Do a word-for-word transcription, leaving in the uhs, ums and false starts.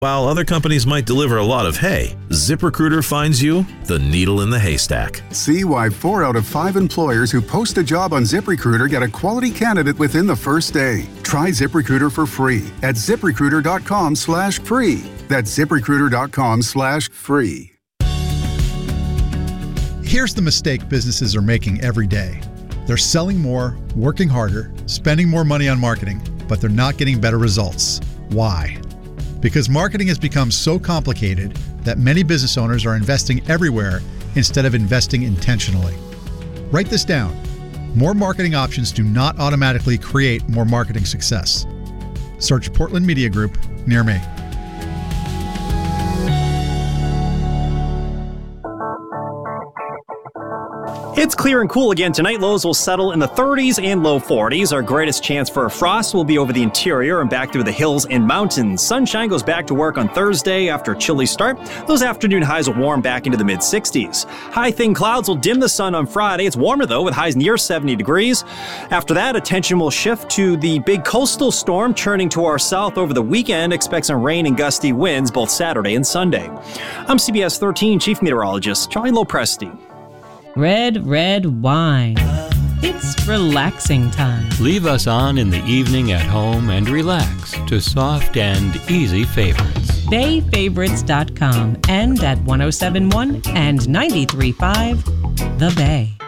While other companies might deliver a lot of hay, ZipRecruiter finds you the needle in the haystack. See why four out of five employers who post a job on ZipRecruiter get a quality candidate within the first day. Try ZipRecruiter for free at ZipRecruiter.com slash free. That's ZipRecruiter.com slash free. Here's the mistake businesses are making every day. They're selling more, working harder, spending more money on marketing, but they're not getting better results. Why? Because marketing has become so complicated that many business owners are investing everywhere instead of investing intentionally. Write this down. More marketing options do not automatically create more marketing success. Search Portland Media Group near me. It's clear and cool again tonight. Lows will settle in the thirties and low forties. Our greatest chance for a frost will be over the interior and back through the hills and mountains. Sunshine goes back to work on Thursday after a chilly start. Those afternoon highs will warm back into the mid sixties. High thin clouds will dim the sun on Friday. It's warmer though, with highs near seventy degrees. After that, attention will shift to the big coastal storm churning to our south over the weekend. Expect some rain and gusty winds both Saturday and Sunday. I'm C B S thirteen Chief Meteorologist Charlie Lopresti. Red, red wine. It's relaxing time. Leave us on in the evening at home and relax to soft and easy favorites. bay favorites dot com and at one oh seven point one and ninety-three point five The Bay.